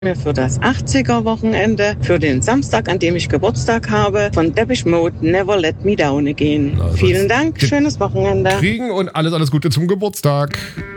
mir für das 80er-Wochenende, für den Samstag, an dem ich Geburtstag habe, von Depeche Mode Never Let Me Down Again. Also Vielen Dank, schönes Wochenende. Kriegen und alles Gute zum Geburtstag.